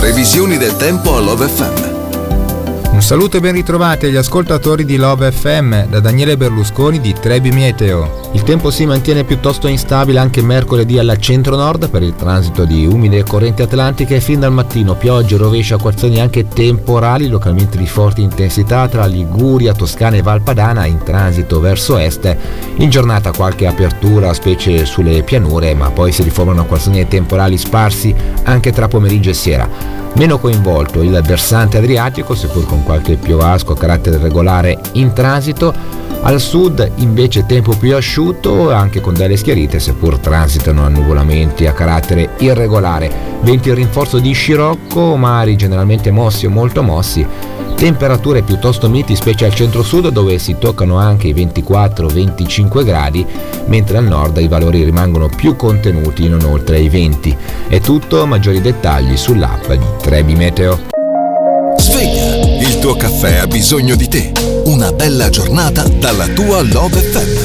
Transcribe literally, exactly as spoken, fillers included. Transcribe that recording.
Previsioni del tempo a Love F M. Un saluto e ben ritrovati agli ascoltatori di Love F M da Daniele Berlusconi di Trebi Meteo. Il tempo si mantiene piuttosto instabile anche mercoledì alla centro-nord per il transito di umide correnti atlantiche e fin dal mattino piogge, rovesci, acquazzoni anche temporali localmente di forte intensità tra Liguria, Toscana e Valpadana in transito verso est. In giornata qualche apertura specie sulle pianure, ma poi si riformano acquazzoni e temporali sparsi anche tra pomeriggio e sera. Meno coinvolto il versante adriatico, seppur con qualche piovasco a carattere regolare in transito. Al sud invece tempo più asciutto, anche con delle schiarite, seppur transitano annuvolamenti a carattere irregolare. Venti in rinforzo di scirocco, mari generalmente mossi o molto mossi. Temperature piuttosto miti, specie al centro-sud dove si toccano anche i ventiquattro venticinque gradi, mentre al nord i valori rimangono più contenuti, non oltre i venti. È tutto, maggiori dettagli sull'app di Trebi Meteo. Sveglia, il tuo caffè ha bisogno di te. Una bella giornata dalla tua Love F M.